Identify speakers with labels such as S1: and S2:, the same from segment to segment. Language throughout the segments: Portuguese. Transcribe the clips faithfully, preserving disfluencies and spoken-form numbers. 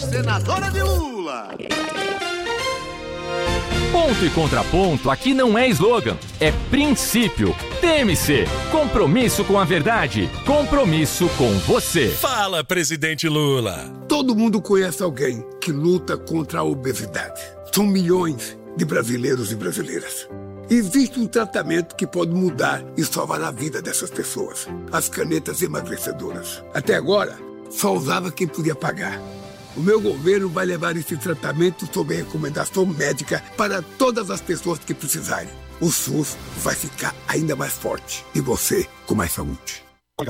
S1: senadora de Lula.
S2: Ponto e contraponto aqui não é slogan, é princípio. T M C, compromisso com a verdade, compromisso com você.
S3: Fala, presidente Lula.
S4: Todo mundo conhece alguém que luta contra a obesidade. São milhões de brasileiros e brasileiras. Existe um tratamento que pode mudar e salvar a vida dessas pessoas. As canetas emagrecedoras. Até agora, só usava quem podia pagar. O meu governo vai levar esse tratamento sob recomendação médica para todas as pessoas que precisarem. O SUS vai ficar ainda mais forte e você com mais saúde.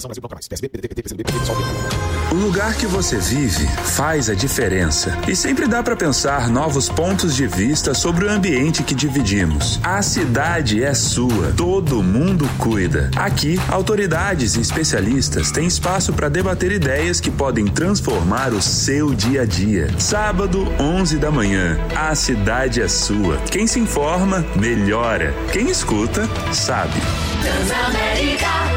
S5: O lugar que você vive faz a diferença. E sempre dá para pensar novos pontos de vista sobre o ambiente que dividimos. A cidade é sua, todo mundo cuida. Aqui, autoridades e especialistas têm espaço para debater ideias que podem transformar o seu dia a dia. Sábado, onze da manhã. A cidade é sua. Quem se informa, melhora. Quem escuta, sabe.
S6: Transamérica.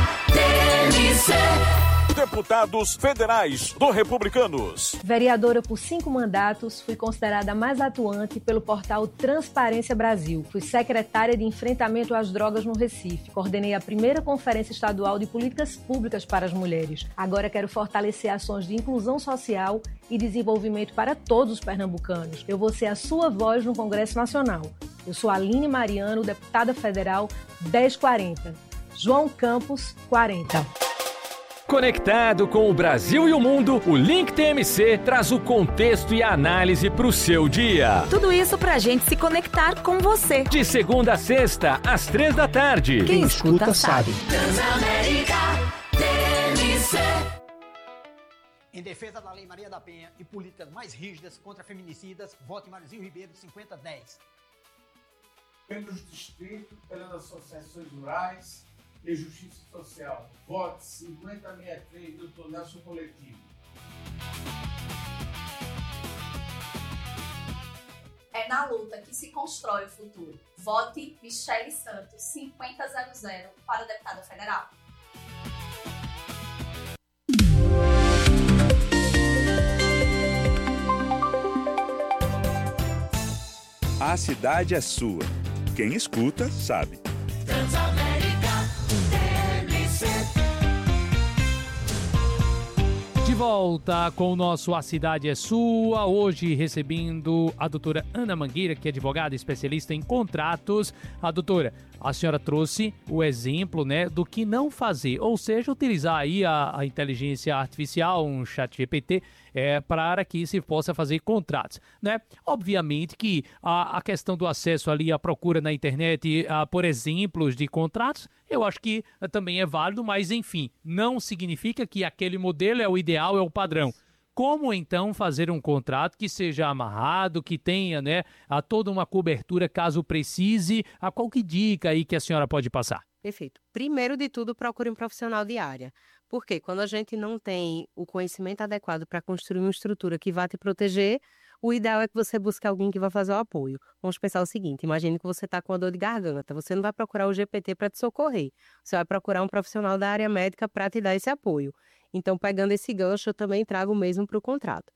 S3: Deputados federais do Republicanos.
S7: Vereadora por cinco mandatos, fui considerada a mais atuante pelo portal Transparência Brasil. Fui secretária de enfrentamento às drogas no Recife. Coordenei a primeira Conferência Estadual de Políticas Públicas para as Mulheres. Agora quero fortalecer ações de inclusão social e desenvolvimento para todos os pernambucanos. Eu vou ser a sua voz no Congresso Nacional. Eu sou Aline Mariano, deputada federal dez quarenta. João Campos, quarenta.
S2: Conectado com o Brasil e o mundo, o Link T M C traz o contexto e a análise para o seu dia.
S8: Tudo isso pra gente se conectar com você.
S2: De segunda a sexta, às três da tarde.
S8: Quem, Quem escuta, escuta sabe.
S6: Transamérica T M C.
S9: Em defesa da Lei Maria da Penha e políticas mais rígidas contra feminicidas, vote Marizinho Ribeiro cinquenta dez.
S10: Pelos distritos, pelas associações rurais e justiça social. Vote cinquenta sessenta e três, doutor Nelson Coletivo.
S11: É na luta que se constrói o futuro. Vote Michele Santos, cinquenta zero zero, para deputada federal.
S5: A cidade é sua. Quem escuta, sabe.
S12: De volta com o nosso A Cidade é Sua, hoje recebendo a doutora Ana Mangueira, que é advogada especialista em contratos. A doutora, a senhora trouxe o exemplo, né, do que não fazer, ou seja, utilizar aí a, a inteligência artificial, um chat G P T, é, para que se possa fazer contratos, né? Obviamente que a, a questão do acesso ali à procura na internet, a, por exemplos de contratos, eu acho que também é válido, mas enfim, não significa que aquele modelo é o ideal, é o padrão. Como então fazer um contrato que seja amarrado, que tenha, né, a toda uma cobertura caso precise? A qual que dica aí que a senhora pode passar?
S13: Perfeito. Primeiro de tudo, procure um profissional de área. Porque quando a gente não tem o conhecimento adequado para construir uma estrutura que vá te proteger, o ideal é que você busque alguém que vai fazer o apoio. Vamos pensar o seguinte, imagine que você está com uma dor de garganta, você não vai procurar o G P T para te socorrer, você vai procurar um profissional da área médica para te dar esse apoio. Então, pegando esse gancho, eu também trago o mesmo para o contrato.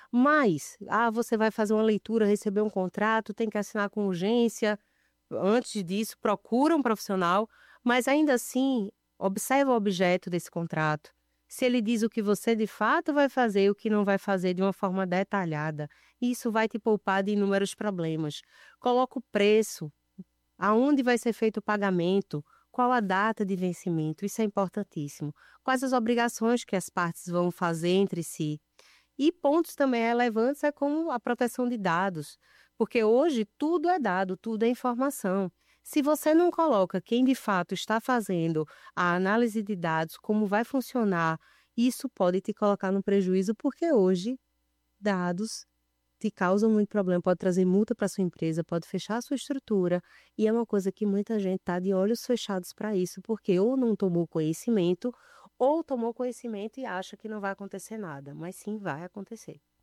S13: Mas, ah, você vai fazer uma leitura, receber um contrato, tem que assinar com urgência. Antes disso, procura um profissional, mas ainda assim, observe o objeto desse contrato. Se ele diz o que você de fato vai fazer e o que não vai fazer de uma forma detalhada, isso vai te poupar de inúmeros problemas. Coloca o preço, aonde vai ser feito o pagamento, qual a data de vencimento, isso é importantíssimo. Quais as obrigações que as partes vão fazer entre si. E pontos também relevantes é como a proteção de dados, porque hoje tudo é dado, tudo é informação. Se você não coloca quem de fato está fazendo a análise de dados, como vai funcionar, isso pode te colocar no prejuízo, porque hoje dados te causam muito problema, pode trazer multa para sua empresa, pode fechar a sua estrutura, e é uma coisa que muita gente está de olhos fechados para isso, porque ou não tomou conhecimento, ou tomou conhecimento e acha que não vai acontecer nada, mas sim vai acontecer.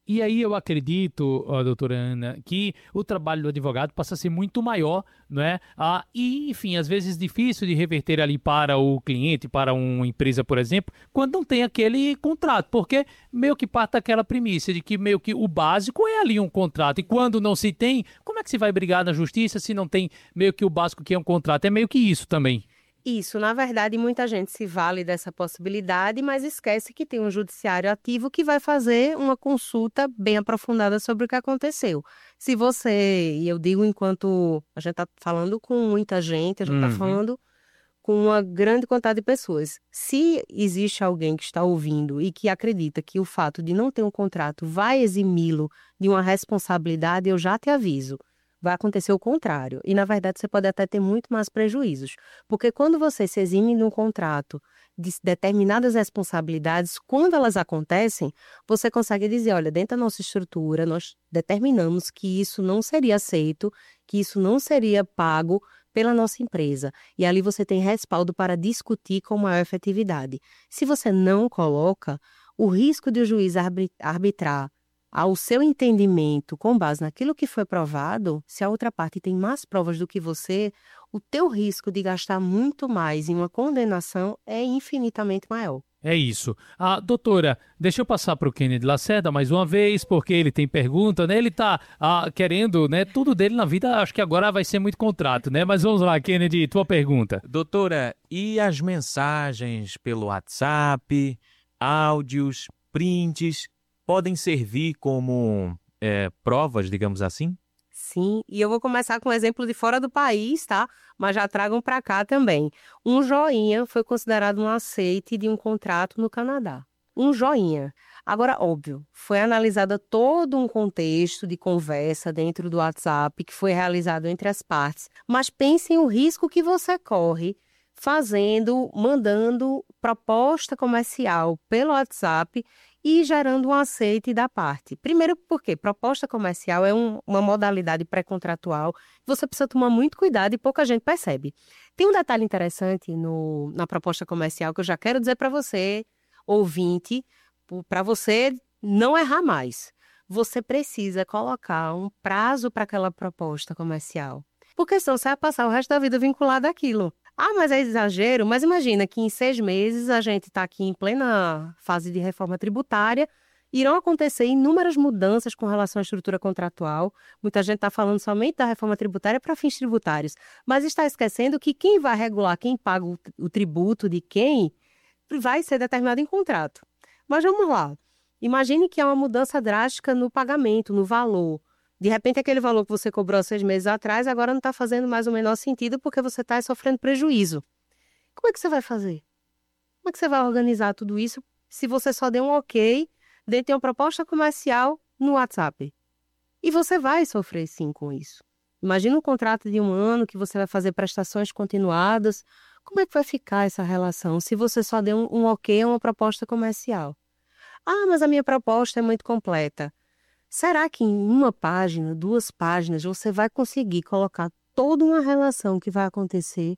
S12: E aí eu acredito, ó, doutora Ana, que o trabalho do advogado passa a ser muito maior, não é? Ah, e, enfim, às vezes difícil de reverter ali para o cliente, para uma empresa, por exemplo, quando não tem aquele contrato, porque meio que parte daquela premissa de que meio que o básico é ali um contrato, e quando não se tem, como é que se vai brigar na justiça se não tem meio que o básico que é um contrato? É meio que isso também.
S13: Isso, na verdade, muita gente se vale dessa possibilidade, mas esquece que tem um judiciário ativo que vai fazer uma consulta bem aprofundada sobre o que aconteceu. Se você, e eu digo enquanto a gente está falando com muita gente, a gente está
S14: Uhum.
S13: falando com uma grande quantidade de pessoas. Se existe alguém que está ouvindo e que acredita que o fato de não ter um contrato vai eximi-lo de uma responsabilidade, eu já te aviso. Vai acontecer o contrário. E, na verdade, você pode até ter muito mais prejuízos. Porque quando você se exime de um contrato de determinadas responsabilidades, quando elas acontecem, você consegue dizer, olha, dentro da nossa estrutura, nós determinamos que isso não seria aceito, que isso não seria pago pela nossa empresa. E ali você tem respaldo para discutir com maior efetividade. Se você não coloca, o risco de o juiz arbi- arbitrar ao seu entendimento, com base naquilo que foi provado, se a outra parte tem mais provas do que você, o teu risco de gastar muito mais em uma condenação é infinitamente maior.
S12: É isso. Ah, doutora, deixa eu passar para o Kennedy Lacerda mais uma vez, porque ele tem pergunta, né? Ele está ah, querendo, né? Tudo dele na vida, acho que agora vai ser muito contrato, né? Mas vamos lá, Kennedy, tua pergunta.
S14: Doutora, e as mensagens pelo WhatsApp, áudios, prints, podem servir como é, provas, digamos assim?
S13: Sim, e eu vou começar com um exemplo de fora do país, tá? Mas já tragam para cá também. Um joinha foi considerado um aceite de um contrato no Canadá. Um joinha. Agora, óbvio, foi analisado todo um contexto de conversa dentro do WhatsApp que foi realizado entre as partes. Mas pensem o risco que você corre fazendo, mandando proposta comercial pelo WhatsApp e gerando um aceite da parte. Primeiro porque proposta comercial é um, uma modalidade pré-contratual, você precisa tomar muito cuidado e pouca gente percebe. Tem um detalhe interessante no, na proposta comercial que eu já quero dizer para você, ouvinte, para você não errar mais. Você precisa colocar um prazo para aquela proposta comercial, porque senão você vai passar o resto da vida vinculado àquilo. Ah, mas é exagero? Mas imagina que em seis meses a gente está aqui em plena fase de reforma tributária, irão acontecer inúmeras mudanças com relação à estrutura contratual. Muita gente está falando somente da reforma tributária para fins tributários, mas está esquecendo que quem vai regular, quem paga o, o tributo de quem, vai ser determinado em contrato. Mas vamos lá. Imagine que há uma mudança drástica no pagamento, no valor. De repente, aquele valor que você cobrou seis meses atrás, agora não está fazendo mais o menor sentido porque você está sofrendo prejuízo. Como é que você vai fazer? Como é que você vai organizar tudo isso se você só deu um ok dentro de uma proposta comercial no WhatsApp? E você vai sofrer sim com isso. Imagina um contrato de um ano que você vai fazer prestações continuadas. Como é que vai ficar essa relação se você só deu um, um ok a uma proposta comercial? Ah, mas a minha proposta é muito completa. Será que em uma página, duas páginas, você vai conseguir colocar toda uma relação que vai acontecer?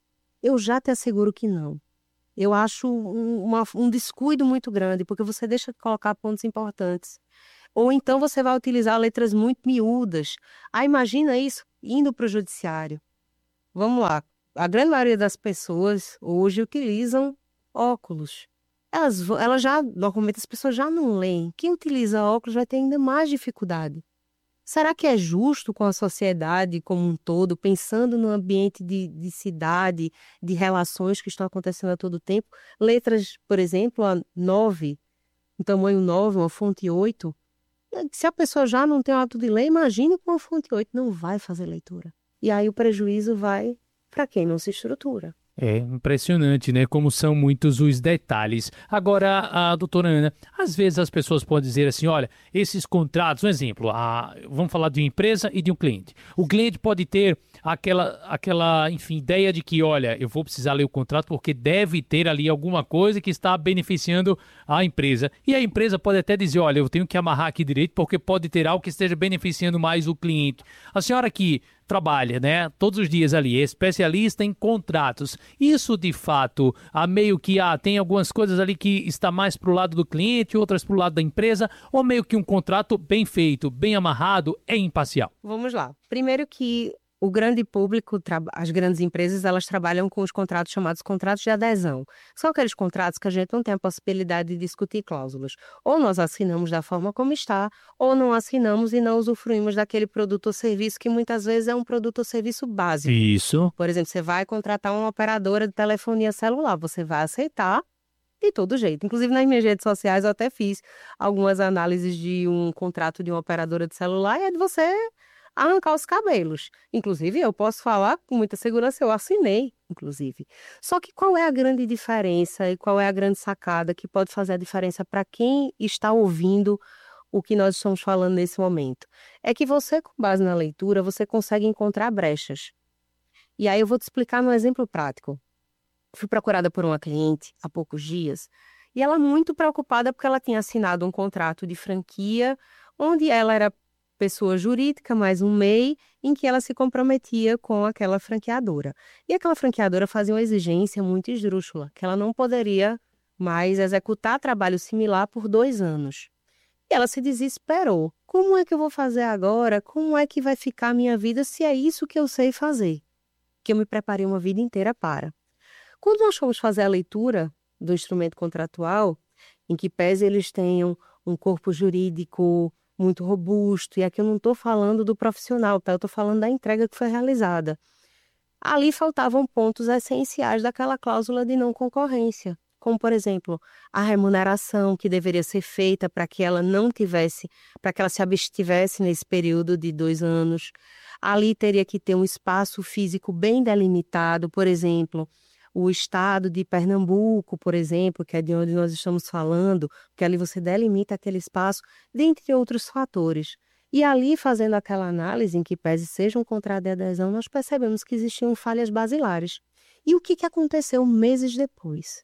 S13: Eu já te asseguro que não. Eu acho um, uma, um descuido muito grande, porque você deixa de colocar pontos importantes. Ou então você vai utilizar letras muito miúdas. Ah, imagina isso indo para o judiciário. Vamos lá. A grande maioria das pessoas hoje utilizam óculos. Elas, elas já, normalmente as pessoas já não leem. Quem utiliza óculos vai ter ainda mais dificuldade. Será que é justo com a sociedade como um todo, pensando no ambiente de, de cidade, de relações que estão acontecendo a todo tempo? Letras, por exemplo, a nove, um tamanho nove, uma fonte oito. Se a pessoa já não tem o hábito de ler, imagine com uma fonte oito, não vai fazer leitura. E aí o prejuízo vai para quem não se estrutura.
S12: É impressionante, né? Como são muitos os detalhes. Agora, a doutora Ana, às vezes as pessoas podem dizer assim, olha, esses contratos, um exemplo, a, vamos falar de uma empresa e de um cliente. O cliente pode ter aquela, aquela, enfim, ideia de que, olha, eu vou precisar ler o contrato porque deve ter ali alguma coisa que está beneficiando a empresa. E a empresa pode até dizer, olha, eu tenho que amarrar aqui direito porque pode ter algo que esteja beneficiando mais o cliente. A senhora que trabalha, né, todos os dias ali, é especialista em contratos. Isso, de fato, há meio que há, tem algumas coisas ali que está mais para o lado do cliente, outras para o lado da empresa, ou meio que um contrato bem feito, bem amarrado, é imparcial?
S13: Vamos lá. Primeiro que o grande público, as grandes empresas, elas trabalham com os contratos chamados contratos de adesão. São aqueles contratos que a gente não tem a possibilidade de discutir cláusulas. Ou nós assinamos da forma como está, ou não assinamos e não usufruímos daquele produto ou serviço que muitas vezes é um produto ou serviço básico.
S12: Isso.
S13: Por exemplo, você vai contratar uma operadora de telefonia celular, você vai aceitar de todo jeito. Inclusive, nas minhas redes sociais, eu até fiz algumas análises de um contrato de uma operadora de celular e é de você arrancar os cabelos. Inclusive, eu posso falar com muita segurança, eu assinei, inclusive. Só que qual é a grande diferença e qual é a grande sacada que pode fazer a diferença para quem está ouvindo o que nós estamos falando nesse momento? É que você, com base na leitura, você consegue encontrar brechas. E aí eu vou te explicar num exemplo prático. Fui procurada por uma cliente há poucos dias e ela muito preocupada porque ela tinha assinado um contrato de franquia onde ela era pessoa jurídica, mais um M E I, em que ela se comprometia com aquela franqueadora. E aquela franqueadora fazia uma exigência muito esdrúxula, que ela não poderia mais executar trabalho similar por dois anos. E ela se desesperou. Como é que eu vou fazer agora? Como é que vai ficar a minha vida se é isso que eu sei fazer? Que eu me preparei uma vida inteira para. Quando nós fomos fazer a leitura do instrumento contratual, em que pese eles tenham um corpo jurídico muito robusto, e aqui eu não estou falando do profissional, tá? Eu estou falando da entrega que foi realizada. Ali faltavam pontos essenciais daquela cláusula de não concorrência, como, por exemplo, a remuneração que deveria ser feita para que ela não tivesse, para que ela se abstivesse nesse período de dois anos. Ali teria que ter um espaço físico bem delimitado, por exemplo, o estado de Pernambuco, por exemplo, que é de onde nós estamos falando, porque ali você delimita aquele espaço, dentre outros fatores. E ali, fazendo aquela análise, em que pese seja um contrato de adesão, nós percebemos que existiam falhas basilares. E o que, que aconteceu meses depois?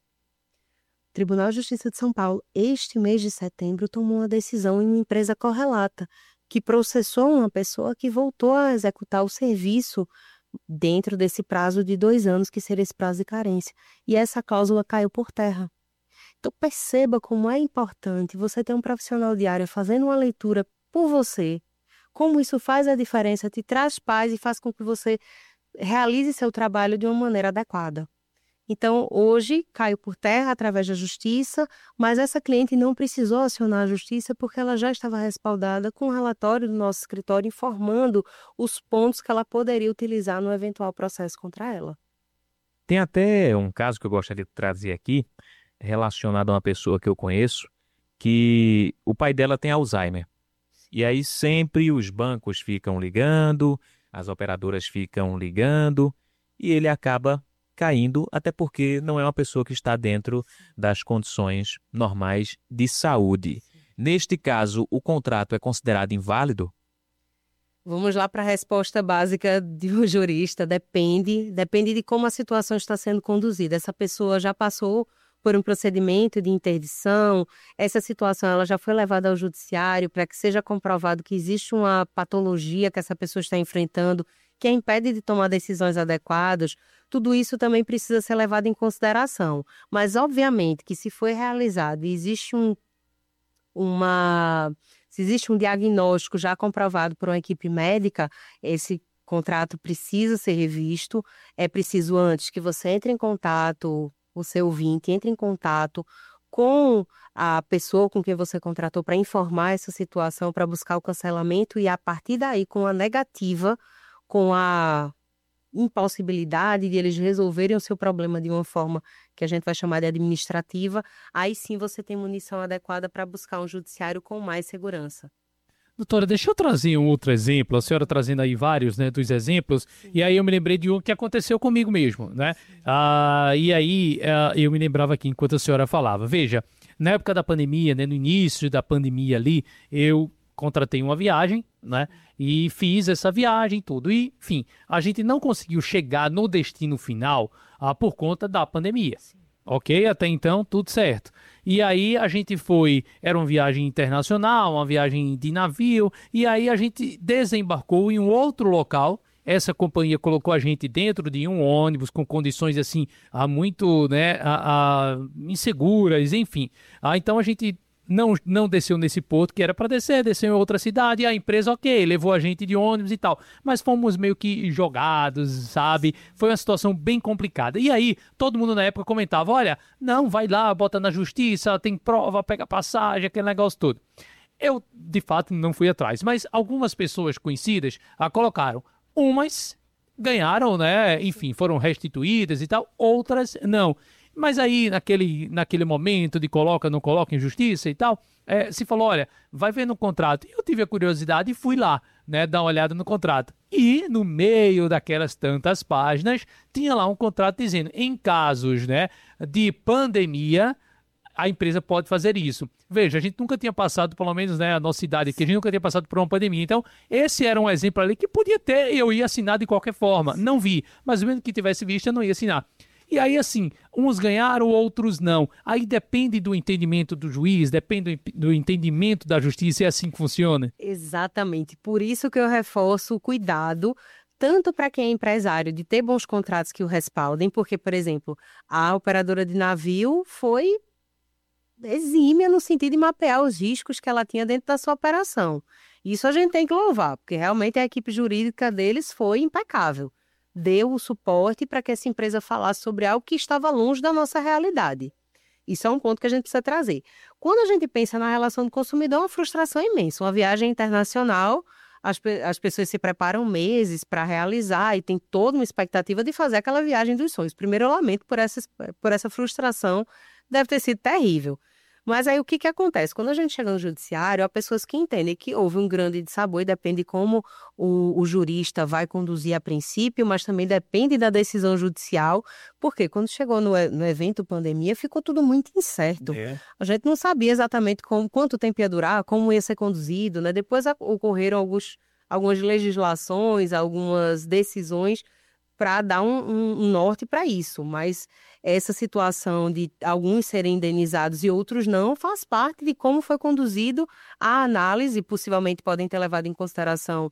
S13: O Tribunal de Justiça de São Paulo, este mês de setembro, tomou uma decisão em uma empresa correlata, que processou uma pessoa que voltou a executar o serviço dentro desse prazo de dois anos, que seria esse prazo de carência. E essa cláusula caiu por terra. Então perceba como é importante você ter um profissional de área fazendo uma leitura por você, como isso faz a diferença, te traz paz e faz com que você realize seu trabalho de uma maneira adequada. Então, hoje, caiu por terra através da justiça, mas essa cliente não precisou acionar a justiça porque ela já estava respaldada com o relatório do nosso escritório informando os pontos que ela poderia utilizar no eventual processo contra ela.
S14: Tem até um caso que eu gostaria de trazer aqui, relacionado a uma pessoa que eu conheço, que o pai dela tem Alzheimer. E aí sempre os bancos ficam ligando, as operadoras ficam ligando, e ele acaba caindo, até porque não é uma pessoa que está dentro das condições normais de saúde. Neste caso, o contrato é considerado inválido?
S13: Vamos lá para a resposta básica de um jurista. Depende, depende de como a situação está sendo conduzida. Essa pessoa já passou por um procedimento de interdição, essa situação ela já foi levada ao judiciário para que seja comprovado que existe uma patologia que essa pessoa está enfrentando, que a impede de tomar decisões adequadas. Tudo isso também precisa ser levado em consideração. Mas, obviamente, que se foi realizado e existe um, uma, se existe um diagnóstico já comprovado por uma equipe médica, esse contrato precisa ser revisto. É preciso, antes que você entre em contato, o seu ouvinte entre em contato com a pessoa com quem você contratou para informar essa situação, para buscar o cancelamento e, a partir daí, com a negativa, com a impossibilidade de eles resolverem o seu problema de uma forma que a gente vai chamar de administrativa, aí sim você tem munição adequada para buscar um judiciário com mais segurança.
S12: Doutora, deixa eu trazer um outro exemplo, a senhora trazendo aí vários, né, dos exemplos, sim. E aí eu me lembrei de um que aconteceu comigo mesmo, né? Ah, e aí ah, eu me lembrava aqui enquanto a senhora falava. Veja, na época da pandemia, né, no início da pandemia ali, eu contratei uma viagem, né, e fiz essa viagem tudo. E, enfim, a gente não conseguiu chegar no destino final ah, por conta da pandemia. Sim. Ok? Até então, tudo certo. E aí a gente foi, era uma viagem internacional, uma viagem de navio, e aí a gente desembarcou em um outro local essa companhia colocou a gente dentro de um ônibus com condições assim, ah, muito, né, ah, ah, inseguras, enfim. Ah, então a gente não, não desceu nesse porto que era para descer, desceu em outra cidade, e a empresa, ok, levou a gente de ônibus e tal, mas fomos meio que jogados, sabe? Foi uma situação bem complicada. E aí, todo mundo na época comentava, olha, não, vai lá, bota na justiça, tem prova, pega passagem, aquele negócio todo. Eu, de fato, não fui atrás, mas algumas pessoas conhecidas a colocaram. Umas ganharam, né? Enfim, foram restituídas e tal, outras não. Mas aí, naquele, naquele momento de coloca, não coloca em justiça e tal, é, se falou, olha, vai ver no contrato. Eu tive a curiosidade e fui lá, né, dar uma olhada no contrato. E no meio daquelas tantas páginas, tinha lá um contrato dizendo, em casos, né, de pandemia, a empresa pode fazer isso. Veja, a gente nunca tinha passado, pelo menos, né, a nossa idade aqui, a gente nunca tinha passado por uma pandemia. Então, esse era um exemplo ali que podia ter, eu ia assinar de qualquer forma. Não vi, mas mesmo que tivesse visto, eu não ia assinar. E aí, assim, uns ganharam, outros não. Aí depende do entendimento do juiz, depende do entendimento da justiça, é assim que funciona.
S13: Exatamente. Por isso que eu reforço o cuidado, tanto para quem é empresário, de ter bons contratos que o respaldem, porque, por exemplo, a operadora de navio foi exímia no sentido de mapear os riscos que ela tinha dentro da sua operação. Isso a gente tem que louvar, porque realmente a equipe jurídica deles foi impecável. Deu o suporte para que essa empresa falasse sobre algo que estava longe da nossa realidade. Isso é um ponto que a gente precisa trazer. Quando a gente pensa na relação do consumidor, é uma frustração imensa. Uma viagem internacional, as, as pessoas se preparam meses para realizar e tem toda uma expectativa de fazer aquela viagem dos sonhos. Primeiro, eu lamento por essa, por essa frustração, deve ter sido terrível. Mas aí o que, que acontece? Quando a gente chega no judiciário, há pessoas que entendem que houve um grande dissabor e depende de como o, o jurista vai conduzir a princípio, mas também depende da decisão judicial, porque quando chegou no, no evento pandemia, ficou tudo muito incerto. É. A gente não sabia exatamente como, quanto tempo ia durar, como ia ser conduzido, né? Depois ocorreram alguns, algumas legislações, algumas decisões para dar um, um, um norte para isso, mas essa situação de alguns serem indenizados e outros não faz parte de como foi conduzido a análise, possivelmente podem ter levado em consideração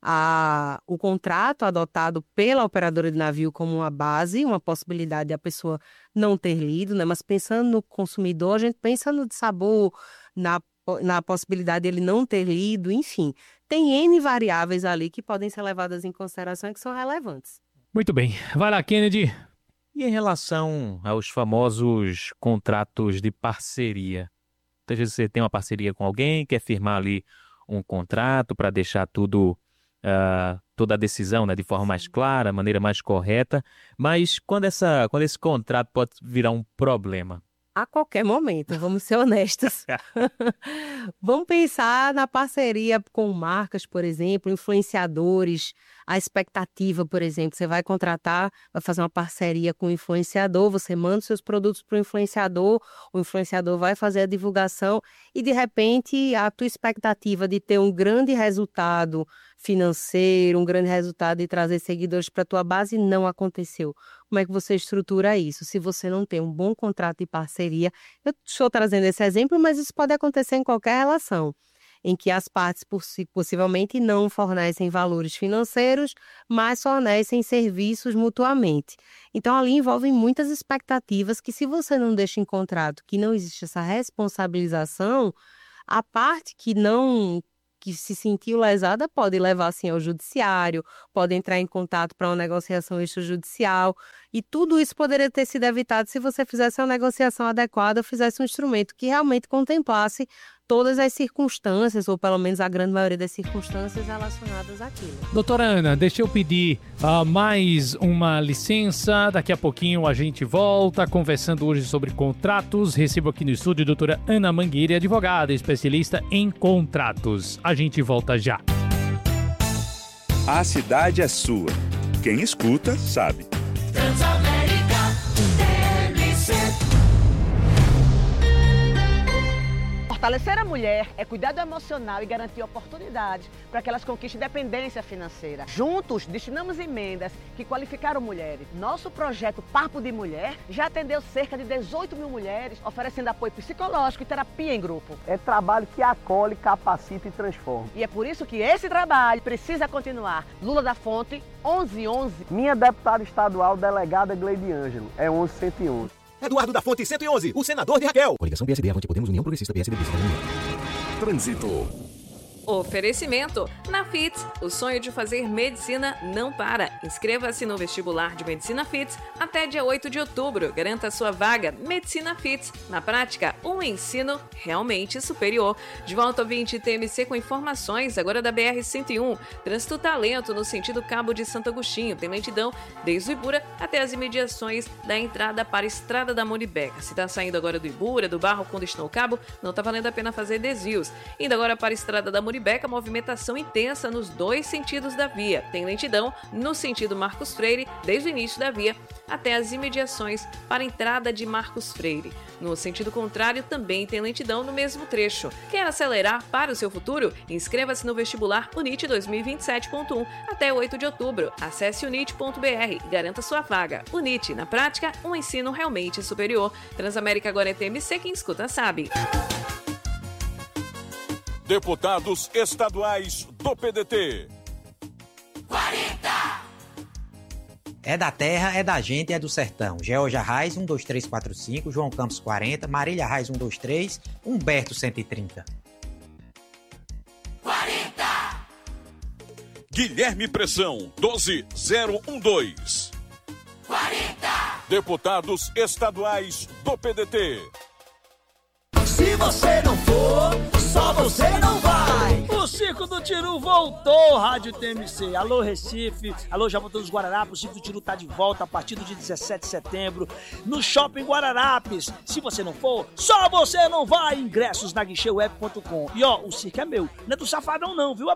S13: a, o contrato adotado pela operadora de navio como uma base, uma possibilidade de a pessoa não ter lido, né? Mas pensando no consumidor, a gente pensa no dissabor, na, na possibilidade de ele não ter lido, enfim, tem N variáveis ali que podem ser levadas em consideração e que são relevantes.
S12: Muito bem. Vai lá, Kennedy.
S14: E em relação aos famosos contratos de parceria? Muitas vezes você tem uma parceria com alguém, quer firmar ali um contrato para deixar tudo, uh, toda a decisão, né, de forma mais clara, maneira mais correta, mas quando, essa, quando esse contrato pode virar um problema?
S13: A qualquer momento, vamos ser honestos. Vamos pensar na parceria com marcas, por exemplo, influenciadores, a expectativa, por exemplo, você vai contratar, vai fazer uma parceria com o influenciador, você manda seus produtos para o influenciador, o influenciador vai fazer a divulgação e, de repente, a tua expectativa de ter um grande resultado financeiro, um grande resultado de trazer seguidores para a tua base não aconteceu. Como é que você estrutura isso? Se você não tem um bom contrato de parceria, eu estou trazendo esse exemplo, mas isso pode acontecer em qualquer relação, em que as partes possivelmente não fornecem valores financeiros, mas fornecem serviços mutuamente. Então, ali envolvem muitas expectativas que, se você não deixa em contrato que não existe essa responsabilização, a parte que não... que se sentiu lesada pode levar assim ao judiciário, pode entrar em contato para uma negociação extrajudicial e tudo isso poderia ter sido evitado se você fizesse uma negociação adequada, fizesse um instrumento que realmente contemplasse todas as circunstâncias, ou pelo menos a grande maioria das circunstâncias relacionadas àquilo.
S12: Doutora Ana, deixa eu pedir uh, mais uma licença, daqui a pouquinho a gente volta conversando hoje sobre contratos. Recebo aqui no estúdio a doutora Ana Mangueira, advogada, especialista em contratos. A gente volta já.
S1: A cidade é sua. Quem escuta, sabe.
S15: Fortalecer a mulher é cuidar do emocional e garantir oportunidades para que elas conquistem independência financeira. Juntos, destinamos emendas que qualificaram mulheres. Nosso projeto Papo de Mulher já atendeu cerca de dezoito mil mulheres, oferecendo apoio psicológico e terapia em grupo.
S16: É trabalho que acolhe, capacita e transforma.
S15: E é por isso que esse trabalho precisa continuar. Lula da Fonte, onze onze.
S16: Minha deputada estadual, delegada Gleide Ângelo, é onze cento e onze.
S17: Eduardo da Fonte, cento e onze, o senador de Raquel.
S18: Coligação P S D, Avante Podemos, União Progressista, P S D B.
S1: Trânsito.
S19: Oferecimento. Na F I T S, o sonho de fazer medicina não para. Inscreva-se no vestibular de Medicina F I T S até dia oito de outubro. Garanta sua vaga. Medicina F I T S. Na prática, um ensino realmente superior. De volta ao vinte T M C com informações agora da B R cento e um. Trânsito tá lento no sentido Cabo de Santo Agostinho. Tem lentidão desde o Ibura até as imediações da entrada para a Estrada da Moribeca. Se tá saindo agora do Ibura, do Barro com destino ao Cabo, não tá valendo a pena fazer desvios. Indo agora para a Estrada da Moribeca, movimentação intensa nos dois sentidos da via. Tem lentidão no sentido Marcos Freire, desde o início da via até as imediações para a entrada de Marcos Freire. No sentido contrário, também tem lentidão no mesmo trecho. Quer acelerar para o seu futuro? Inscreva-se no vestibular UNIT dois mil e vinte e sete ponto um até oito de outubro. Acesse unit ponto b r e garanta sua vaga. UNIT, na prática, um ensino realmente superior. Transamérica agora é T M C, quem escuta sabe.
S3: Deputados estaduais do P D T.
S9: quarenta. É da terra, é da gente, é do sertão. Georgia Reis, um, dois, três, quatro, cinco. João Campos, quarenta. Marília Reis, um, dois, três. Humberto, cento e trinta.
S3: quarenta. Guilherme Pressão, doze zero um dois. quarenta. Deputados estaduais do P D T.
S20: Se você não for, só você não vai.
S21: O Circo do Tiru voltou, Rádio T M C. Alô, Recife. Alô, Jaboatão dos Guararapes. O Circo do Tiru tá de volta a partir do dia dezessete de setembro no Shopping Guararapes. Se você não for, só você não vai. Ingressos na guichê web ponto com. E ó, o circo é meu. Não é do Safadão não, viu?